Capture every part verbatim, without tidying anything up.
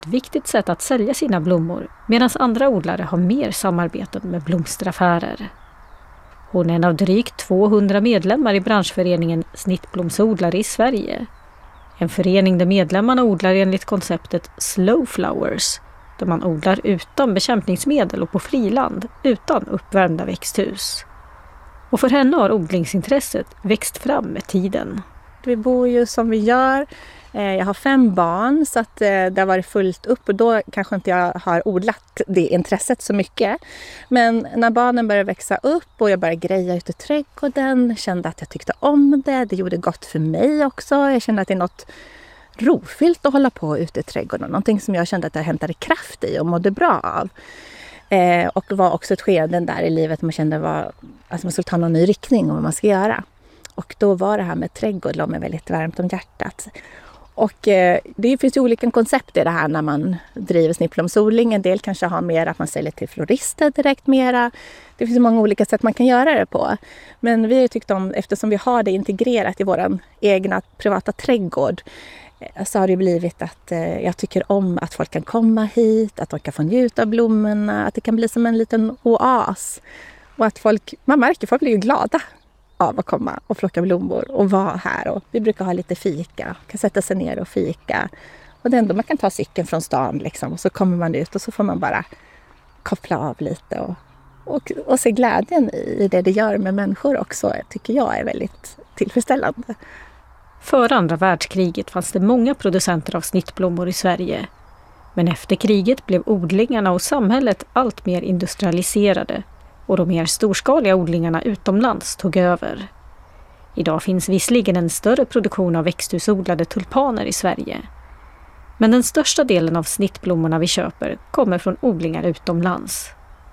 ett viktigt sätt att sälja sina blommor, medan andra odlare har mer samarbeten med blomsteraffärer. Hon är en av drygt tvåhundra medlemmar i branschföreningen Snittblomsodlare i Sverige. En förening där medlemmarna odlar enligt konceptet Slow Flowers, där man odlar utan bekämpningsmedel och på friland, utan uppvärmda växthus. Och för henne har odlingsintresset växt fram med tiden. Vi bor ju som vi gör. Jag har fem barn så att det har varit fullt upp och då kanske inte jag har odlat det intresset så mycket. Men när barnen började växa upp och jag började greja ute i trädgården, kände att jag tyckte om det. Det gjorde gott för mig också. Jag kände att det är något rofyllt att hålla på ute i trädgården. Någonting som jag kände att jag hämtade kraft i och mådde bra av. Eh, och det var också ett skede där i livet man kände var, att man skulle ta någon ny riktning om vad man ska göra. Och då var det här med trädgård låg mig väldigt varmt om hjärtat. Och eh, det finns ju olika koncept i det här när man driver snittblomsodling. En del kanske har mer att man säljer till florister direkt mera. Det finns många olika sätt man kan göra det på. Men vi har tyckt om, eftersom vi har det integrerat i vår egna privata trädgård, så har det blivit att eh, jag tycker om att folk kan komma hit, att de kan få njuta av blommorna, att det kan bli som en liten oas. Och att folk, man märker, folk blir ju glada av att komma och plocka blommor och vara här. Och vi brukar ha lite fika, kan sätta sig ner och fika. Och det är ändå man kan ta cykeln från stan liksom, och så kommer man ut och så får man bara koppla av lite och, och, och se glädjen i det det gör med människor också, tycker jag är väldigt tillfredsställande. Före andra världskriget fanns det många producenter av snittblommor i Sverige. Men efter kriget blev odlingarna och samhället allt mer industrialiserade och de mer storskaliga odlingarna utomlands tog över. Idag finns visserligen en större produktion av växthusodlade tulpaner i Sverige. Men den största delen av snittblommorna vi köper kommer från odlingar utomlands.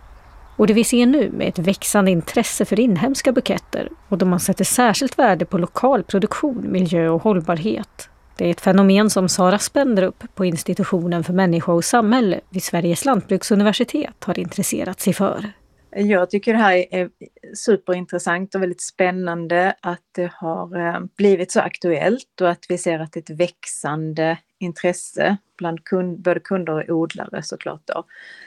Och det vi ser nu med ett växande intresse för inhemska buketter och då man sätter särskilt värde på lokal produktion, miljö och hållbarhet. Det är ett fenomen som Sara Spendrup på Institutionen för människa och samhälle vid Sveriges lantbruksuniversitet har intresserat sig för. Jag tycker det här är superintressant och väldigt spännande att det har blivit så aktuellt och att vi ser att det är ett växande intresse bland kund, både kunder och odlare såklart då.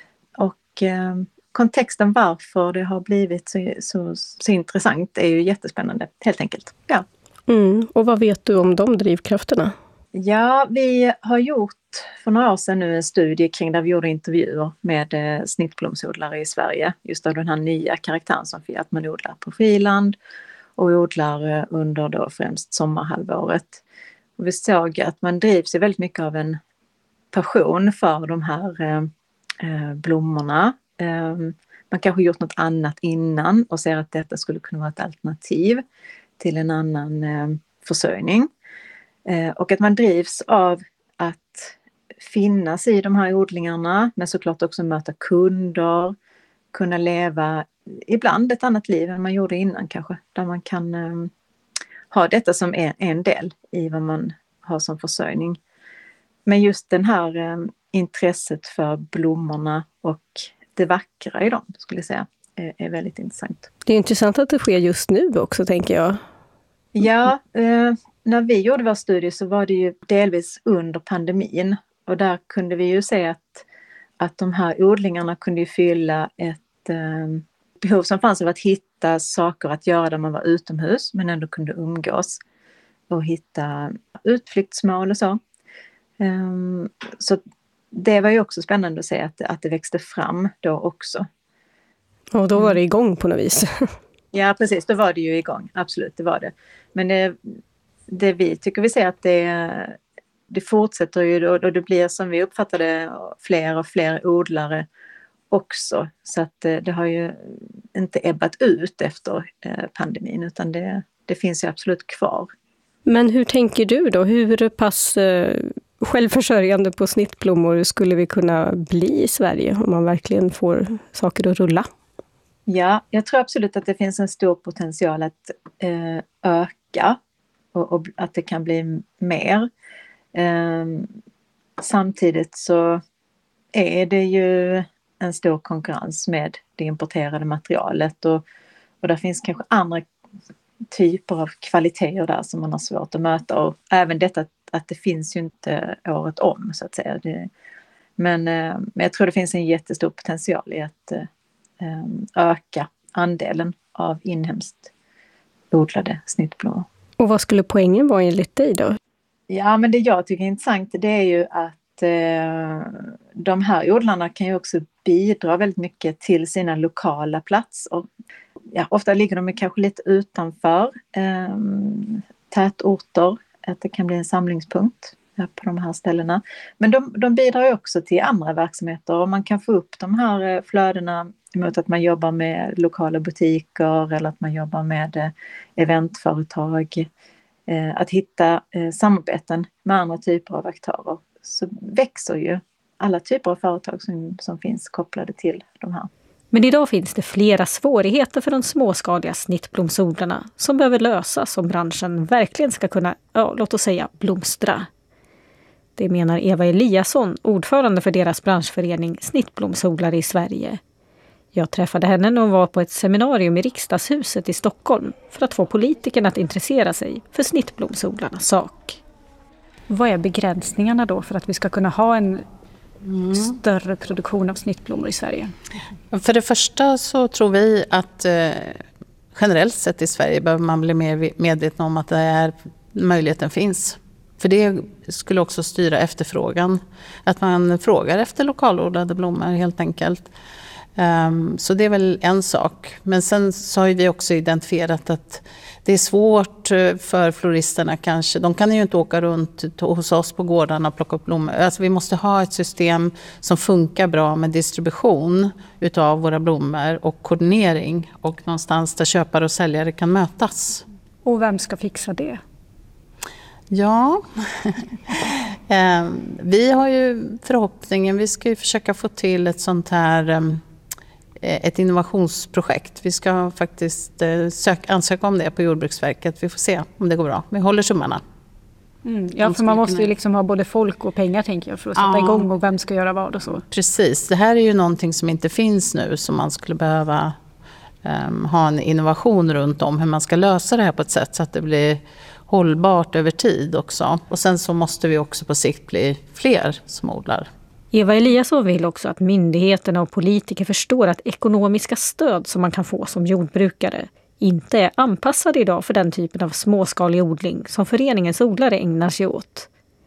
Och eh, kontexten varför det har blivit så, så, så intressant är ju jättespännande, helt enkelt. Ja. Mm. Och vad vet du om de drivkrafterna? Ja, vi har gjort för några år sedan nu en studie kring där vi gjorde intervjuer med eh, snittblomsodlare i Sverige. Just av den här nya karaktären som finns, att man odlar på friland och odlar eh, under då främst sommarhalvåret. Och vi såg att man drivs väldigt mycket av en passion för de här eh, eh, blommorna. Eh, man kanske gjort något annat innan och ser att detta skulle kunna vara ett alternativ till en annan eh, försörjning. Eh, och att man drivs av att finnas i de här odlingarna, men såklart också möta kunder, kunna leva ibland ett annat liv än man gjorde innan kanske, där man kan eh, ha detta som en, en del i vad man har som försörjning. Men just den här eh, intresset för blommorna och det vackra i dem, skulle jag säga, är, är väldigt intressant. Det är intressant att det sker just nu också, tänker jag. Ja, eh, när vi gjorde vår studie så var det ju delvis under pandemin. Och där kunde vi ju se att, att de här odlingarna kunde ju fylla ett eh, behov som fanns av att hitta saker att göra där man var utomhus men ändå kunde umgås. Och hitta utflyktsmål och så. Um, så det var ju också spännande att se att, att det växte fram då också. Och då var det igång på något vis. Ja, precis. Då var det ju igång. Absolut, det var det. Men det, det vi tycker vi ser att det, det fortsätter ju och det blir som vi uppfattade fler och fler odlare också. Så att det, det har ju inte ebbat ut efter pandemin utan det, det finns ju absolut kvar. Men hur tänker du då? Hur pass eh, självförsörjande på snittblommor skulle vi kunna bli i Sverige om man verkligen får saker att rulla? Ja, jag tror absolut att det finns en stor potential att eh, öka och, och att det kan bli mer. Eh, samtidigt så är det ju en stor konkurrens med det importerade materialet och, och där finns kanske andra typer av kvaliteter där som man har svårt att möta och även detta att, att det finns ju inte året om så att säga. Det, Men, eh, men jag tror det finns en jättestor potential i att eh, öka andelen av inhemskt odlade snittblommor. Och vad skulle poängen vara enligt dig då? Ja, men det jag tycker är intressant det är ju att eh, de här odlarna kan ju också bidra väldigt mycket till sina lokala platser. Ja, ofta ligger de kanske lite utanför eh, tätorter, att det kan bli en samlingspunkt på de här ställena. Men de, de bidrar ju också till andra verksamheter och man kan få upp de här flödena mot att man jobbar med lokala butiker eller att man jobbar med eventföretag. Att hitta samarbeten med andra typer av aktörer, så växer ju alla typer av företag som, som finns kopplade till de här. Men idag finns det flera svårigheter för de småskaliga snittblomsodlarna som behöver lösas om branschen verkligen ska kunna, ja, låt oss säga, blomstra. Det menar Eva Eliasson, ordförande för deras branschförening Snittblomsodlare i Sverige. Jag träffade henne när hon var på ett seminarium i Riksdagshuset i Stockholm för att få politikerna att intressera sig för snittblomsodlarnas sak. Vad är begränsningarna då för att vi ska kunna ha en mm. större produktion av snittblommor i Sverige? För det första så tror vi att eh, generellt sett i Sverige behöver man bli mer medveten om att det är, möjligheten finns. För det skulle också styra efterfrågan. Att man frågar efter lokalodlade blommor helt enkelt. Um, så det är väl en sak. Men sen så har vi också identifierat att det är svårt för floristerna kanske. De kan ju inte åka runt hos oss på gårdarna och plocka upp blommor. Alltså vi måste ha ett system som funkar bra med distribution utav våra blommor och koordinering. Och någonstans där köpare och säljare kan mötas. Och vem ska fixa det? Ja, vi har ju förhoppningen, vi ska ju försöka få till ett sånt här ett innovationsprojekt. Vi ska faktiskt söka, ansöka om det på Jordbruksverket. Vi får se om det går bra. Vi håller summarna. Mm, ja, för man måste ju liksom ha både folk och pengar tänker jag för att sätta ja. igång och vem ska göra vad och så. Precis, det här är ju någonting som inte finns nu som man skulle behöva um, ha en innovation runt om hur man ska lösa det här på ett sätt så att det blir hållbart över tid också. Och sen så måste vi också på sikt bli fler som odlar. Eva Eliasson vill också att myndigheterna och politiker förstår att ekonomiska stöd som man kan få som jordbrukare inte är anpassade idag för den typen av småskalig odling som föreningens odlare ägnar sig åt.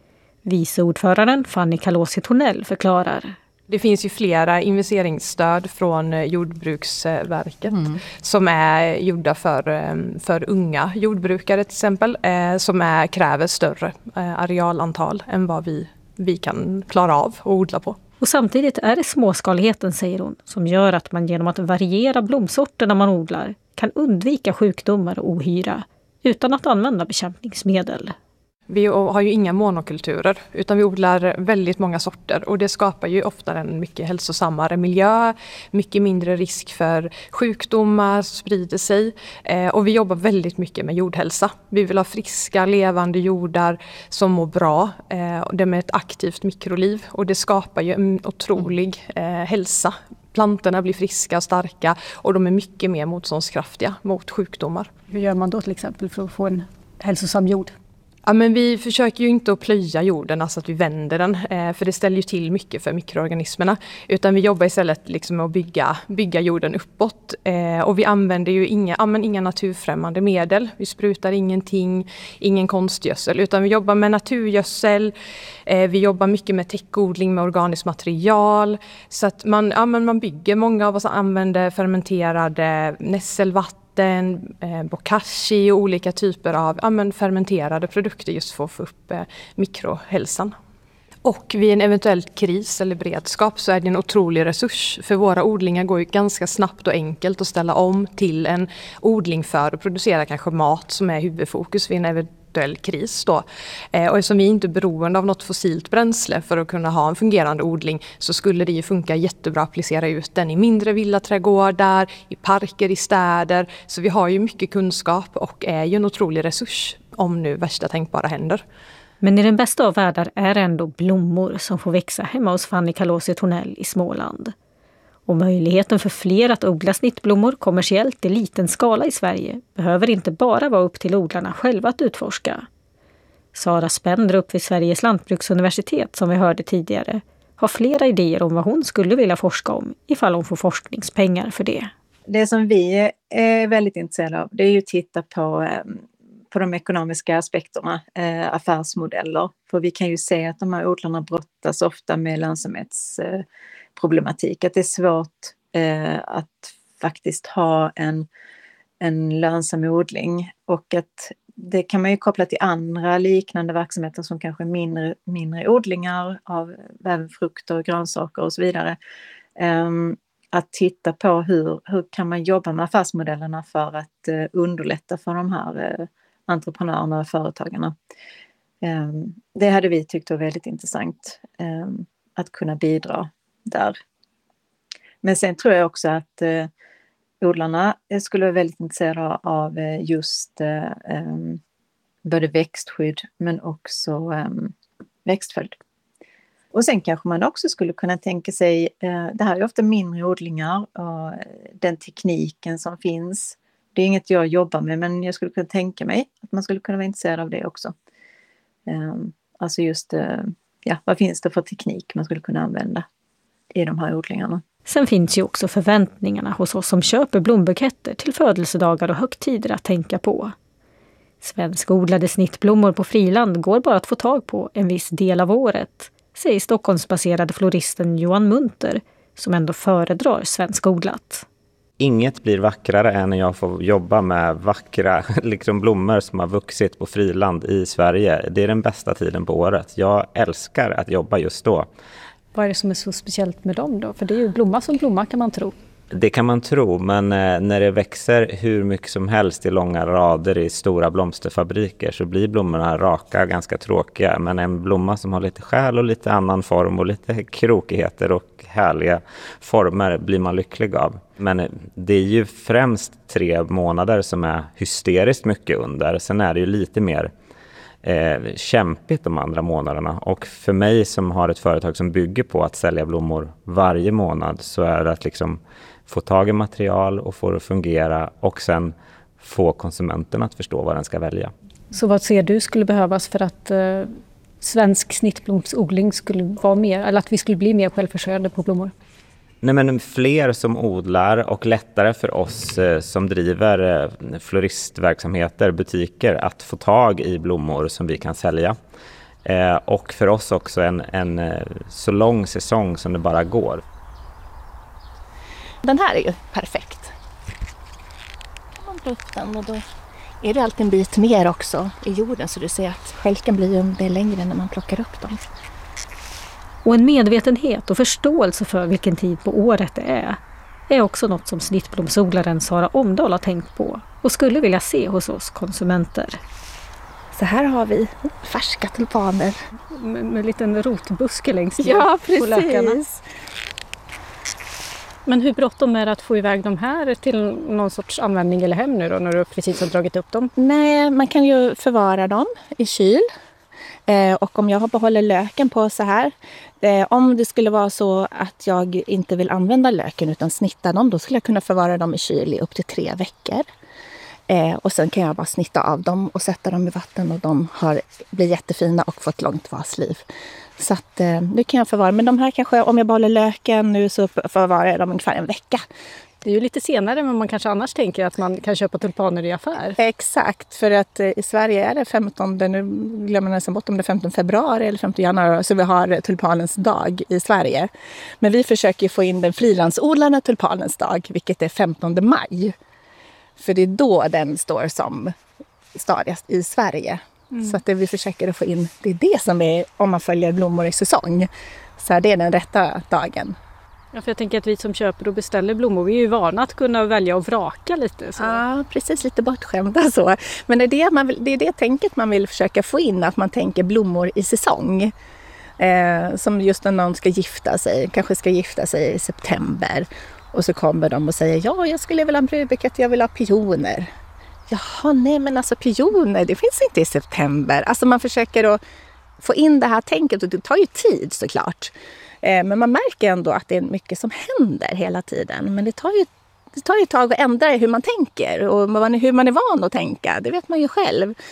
Vice ordföranden Fanny Kalåsi-Tornell förklarar. Det finns ju flera investeringsstöd från Jordbruksverket mm. som är gjorda för, för unga jordbrukare till exempel, eh, som är, kräver större eh, arealantal än vad vi, vi kan klara av att odla på. Och samtidigt är det småskaligheten, säger hon, som gör att man genom att variera blomsorterna man odlar kan undvika sjukdomar och ohyra utan att använda bekämpningsmedel. Vi har ju inga monokulturer utan vi odlar väldigt många sorter och det skapar ju ofta en mycket hälsosammare miljö, mycket mindre risk för sjukdomar som sprider sig eh, och vi jobbar väldigt mycket med jordhälsa. Vi vill ha friska, levande jordar som mår bra, eh, det med ett aktivt mikroliv och det skapar ju en otrolig eh, hälsa. Plantorna blir friska och starka och de är mycket mer motståndskraftiga mot sjukdomar. Hur gör man då till exempel för att få en hälsosam jord? Ja, men vi försöker ju inte att plöja jorden, alltså att vi vänder den, eh, för det ställer ju till mycket för mikroorganismerna. Utan vi jobbar istället liksom med att bygga, bygga jorden uppåt. Eh, och vi använder ju inga, ja, men inga naturfrämmande medel. Vi sprutar ingenting, ingen konstgödsel. Utan vi jobbar med naturgödsel, eh, vi jobbar mycket med täckodling med organiskt material. Så att man, ja, men man bygger, många av oss använder fermenterade nässelvatten. Den, eh, bokashi och olika typer av ja, men fermenterade produkter just för att få upp eh, mikrohälsan. Och vid en eventuell kris eller beredskap så är det en otrolig resurs. För våra odlingar går ju ganska snabbt och enkelt att ställa om till en odling för att producera kanske mat som är huvudfokus vid en eventuell kris då. Eh, och eftersom vi inte är beroende av något fossilt bränsle för att kunna ha en fungerande odling så skulle det ju funka jättebra att applicera ut den i mindre villaträdgårdar, i parker, i städer. Så vi har ju mycket kunskap och är ju en otrolig resurs om nu värsta tänkbara händer. Men i den bästa av världar är det ändå blommor som får växa hemma hos Fanny Kalåsi-Tornell i Småland. Och möjligheten för fler att odla snittblommor kommersiellt i liten skala i Sverige behöver inte bara vara upp till odlarna själva att utforska. Sara Spendrup vid Sveriges lantbruksuniversitet, som vi hörde tidigare, har flera idéer om vad hon skulle vilja forska om ifall hon får forskningspengar för det. Det som vi är väldigt intresserade av, det är ju att titta på, på de ekonomiska aspekterna, eh, affärsmodeller. För vi kan ju se att de här odlarna brottas ofta med lönsamhetsproblematik. Att det är svårt eh, att faktiskt ha en, en lönsam odling. Och att det kan man ju koppla till andra liknande verksamheter som kanske mindre, mindre odlingar av även frukter, grönsaker och så vidare. Um, att titta på hur, hur kan man jobba med affärsmodellerna för att uh, underlätta för de här uh, entreprenörerna och företagarna. Um, det hade vi tyckt var väldigt intressant um, att kunna bidra där. Men sen tror jag också att uh, odlarna skulle vara väldigt intresserade av uh, just uh, um, både växtskydd men också um, växtföljd. Och sen kanske man också skulle kunna tänka sig, eh, det här är ofta mindre odlingar och den tekniken som finns. Det är inget jag jobbar med, men jag skulle kunna tänka mig att man skulle kunna vara intresserad av det också. Eh, alltså just, eh, ja, vad finns det för teknik man skulle kunna använda i de här odlingarna? Sen finns ju också förväntningarna hos oss som köper blombuketter till födelsedagar och högtider att tänka på. Svenskodlade snittblommor på friland går bara att få tag på en viss del av året, säger Stockholmsbaserade floristen Johan Munter, som ändå föredrar svenskodlat. Inget blir vackrare än när jag får jobba med vackra liksom blommor som har vuxit på friland i Sverige. Det är den bästa tiden på året. Jag älskar att jobba just då. Vad är det som är så speciellt med dem då? För det är ju blomma som blomma kan man tro. Det kan man tro, men när det växer hur mycket som helst i långa rader i stora blomsterfabriker så blir blommorna raka ganska tråkiga. Men en blomma som har lite själ och lite annan form och lite krokigheter och härliga former blir man lycklig av. Men det är ju främst tre månader som är hysteriskt mycket under. Sen är det ju lite mer eh, kämpigt de andra månaderna. Och för mig som har ett företag som bygger på att sälja blommor varje månad så är det att liksom få tag i material och få det att fungera och sen få konsumenten att förstå vad den ska välja. Så vad ser du skulle behövas för att eh, svensk snittblomsodling skulle vara mer, eller att vi skulle bli mer självförsörjande på blommor? Nej, men fler som odlar och lättare för oss eh, som driver eh, floristverksamheter, butiker att få tag i blommor som vi kan sälja. Eh, och för oss också en, en eh, så lång säsong som det bara går. Den här är ju perfekt. Man drar upp den och då är det alltid en bit mer också i jorden så du ser att skälken blir ju en del längre när man plockar upp dem. Och en medvetenhet och förståelse för vilken tid på året det är är också något som snittblomsodlaren Sara Omdahl har tänkt på och skulle vilja se hos oss konsumenter. Så här har vi färska tulpaner. Med, med en liten rotbuske längst ner ja, på lökarna. Precis. Men hur bråttom är det att få iväg de här till någon sorts användning eller hem nu då när du precis har dragit upp dem? Nej, man kan ju förvara dem i kyl. Eh, och om jag behåller löken på så här. Eh, om det skulle vara så att jag inte vill använda löken utan snitta dem. Då skulle jag kunna förvara dem i kyl i upp till tre veckor. Eh, och sen kan jag bara snitta av dem och sätta dem i vatten. Och de har, blir jättefina och får ett långt vasliv. Så att eh, nu kan jag förvara. Men de här kanske, om jag behåller löken nu så förvarar jag dem ungefär en vecka. Det är ju lite senare än man kanske annars tänker att man kan köpa tulpaner i affär. Exakt, för att eh, i Sverige är det femtonde, nu glömmer jag nästan bort om det är femtonde februari eller femtonde januari, så vi har tulpanens dag i Sverige. Men vi försöker få in den frilandsodlande tulpanens dag, vilket är femtonde maj. För det är då den står som stadigast i Sverige. Mm. Så att det vi försöker att få in, det är det som är, om man följer blommor i säsong, så är det den rätta dagen. Ja, för jag tänker att vi som köper och beställer blommor, vi är ju vana att kunna välja och vraka lite. Så. Ja, precis, lite bortskämda så. Men det är det, man vill, det är det tänket man vill försöka få in, att man tänker blommor i säsong. Eh, som just när någon ska gifta sig, kanske ska gifta sig i september. Och så kommer de och säger, ja jag skulle vilja ha en brudbukett, jag vill ha pioner. Jaha, nej men alltså pioner, det finns inte i september. Alltså man försöker att få in det här tänket och det tar ju tid såklart. Eh, men man märker ändå att det är mycket som händer hela tiden. Men det tar ju, det tar ju ett tag att ändra hur man tänker och hur man är van att tänka. Det vet man ju själv.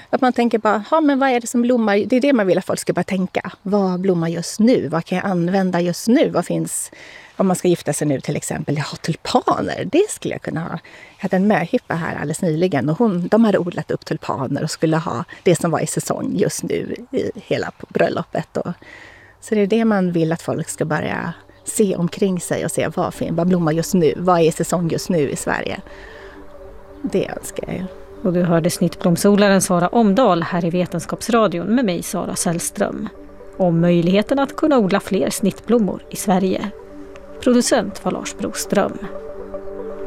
Att man tänker bara, ja, men vad är det som blommar? Det är det man vill att folk ska bara tänka. Vad blommar just nu? Vad kan jag använda just nu? Vad finns, om man ska gifta sig nu till exempel, ja, tulpaner, det skulle jag kunna ha. Jag hade en möhippa här alldeles nyligen och hon, de hade odlat upp tulpaner och skulle ha det som var i säsong just nu i hela bröllopet. Och, så det är det man vill att folk ska börja se omkring sig och se vad, vad blommar just nu, vad är i säsong just nu i Sverige. Det önskar jag. Och du hörde snittblomsodlaren Sara Omdahl här i Vetenskapsradion med mig, Sara Sällström, om möjligheten att kunna odla fler snittblommor i Sverige. Producent var Lars Broström.